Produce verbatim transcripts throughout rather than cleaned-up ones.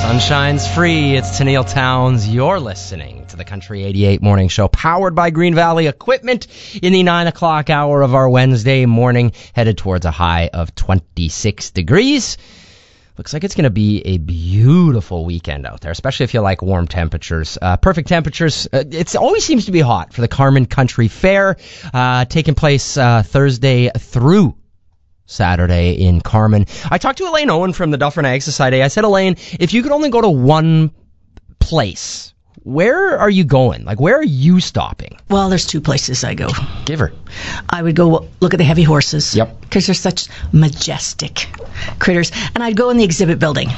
Sunshine's free. It's Tennille Towns. You're listening to the Country eighty-eight Morning Show, powered by Green Valley Equipment in the nine o'clock hour of our Wednesday morning, headed towards a high of twenty-six degrees. Looks like it's going to be a beautiful weekend out there, especially if you like warm temperatures. Uh, perfect temperatures. Uh, it always seems to be hot for the Carman Country Fair, uh, taking place uh, Thursday through Saturday in Carman. I talked to Elaine Owen from the Dufferin Ag Society. I said, Elaine, if you could only go to one place, where are you going? Like, where are you stopping? Well, there's two places I go. Give her. I would go look at the heavy horses. Yep. Because they're such majestic critters. And I'd go in the exhibit building.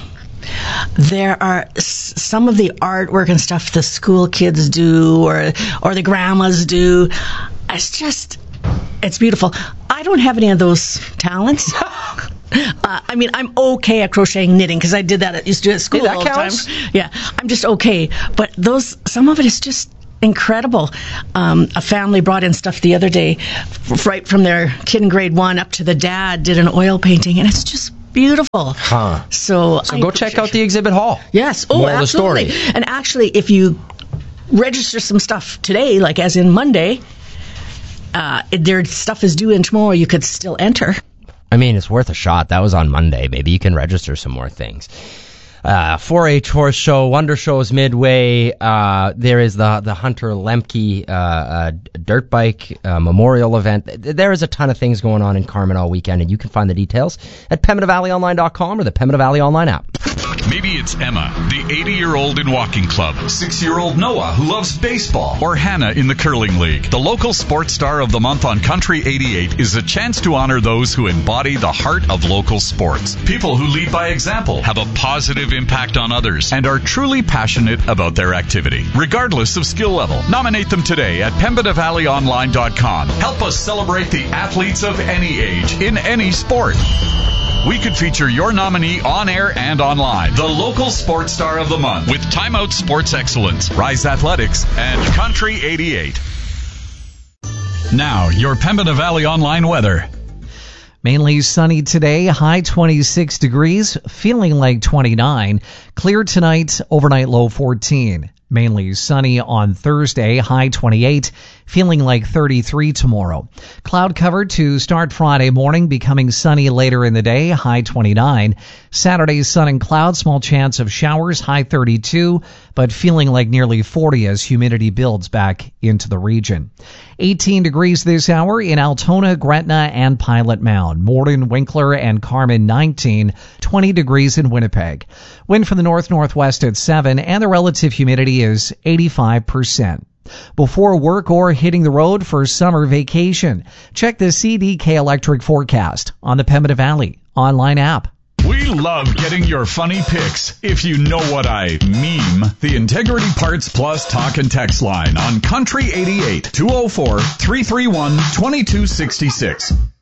There are s- some of the artwork and stuff the school kids do or or the grandmas do. It's just, it's beautiful. I don't have any of those talents. uh, I mean, I'm okay at crocheting, knitting, because I did that. I used to do it at school Hey, that all counts. the time. Yeah, I'm just okay. But those, some of it is just incredible. Um, a family brought in stuff the other day, f- right from their kid in grade one up to the dad, did an oil painting, and it's just beautiful. Huh. So, So I go check out the exhibit hall. Yes. Oh, Moral of the absolutely. story. And actually, if you register some stuff today, like as in Monday, uh, if their stuff is due in tomorrow, you could still enter. I mean, it's worth a shot. That was on Monday. Maybe you can register some more things. Uh, four H Horse Show, Wonder Shows Midway. Uh, there is the the Hunter Lemke uh, uh, dirt bike uh, memorial event. There is a ton of things going on in Carman all weekend, and you can find the details at Pembina Valley Online dot com or the Pembina Valley Online app. Maybe it's Emma, the eighty-year-old in walking club, six-year-old Noah, who loves baseball, or Hannah in the curling league. The local sports star of the month on Country eighty-eight is a chance to honor those who embody the heart of local sports. People who lead by example, have a positive impact on others, and are truly passionate about their activity. Regardless of skill level, nominate them today at Pembina Valley Online dot com. Help us celebrate the athletes of any age, in any sport. We could feature your nominee on air and online. The local sports star of the month with Time Out Sports Excellence, Rise Athletics, and Country eighty-eight. Now, your Pembina Valley Online weather. Mainly sunny today, high twenty-six degrees, feeling like twenty-nine. Clear tonight, overnight low fourteen. Mainly sunny on Thursday, high twenty-eight, feeling like thirty-three tomorrow. Cloud cover to start Friday morning, becoming sunny later in the day, high twenty-nine. Saturday, sun and cloud, small chance of showers, high thirty-two, but feeling like nearly forty as humidity builds back into the region. eighteen degrees this hour in Altona, Gretna, and Pilot Mound. Morden, Winkler, and Carman nineteen, twenty degrees in Winnipeg. Wind from the north-northwest at seven, and the relative humidity is eighty-five percent. Before work or hitting the road for summer vacation, check the C D K Electric forecast on the Pembina Valley online app. We love getting your funny pics. If you know what I meme, the Integrity Parts Plus talk and text line on Country eighty-eight, two oh four, three three one, two two six six.